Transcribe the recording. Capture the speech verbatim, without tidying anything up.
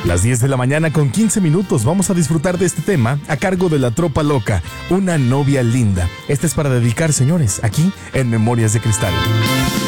Las diez de la mañana con quince minutos vamos a disfrutar de este tema a cargo de La Tropa Loca, Una novia linda. Este es para dedicar, señores, aquí en Memorias de Cristal.